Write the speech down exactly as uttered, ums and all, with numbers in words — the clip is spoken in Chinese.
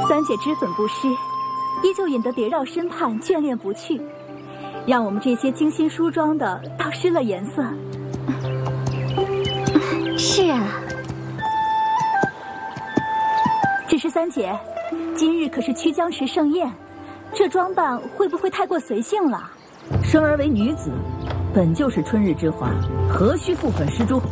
三姐脂粉不施，依旧引得蝶绕身畔眷恋不去，让我们这些精心梳妆的倒失了颜色。 是啊， 只是三姐，今日可是曲江池盛宴，这装扮会不会太过随性了？ 生而为女子，本就是春日之花，何须傅粉施朱？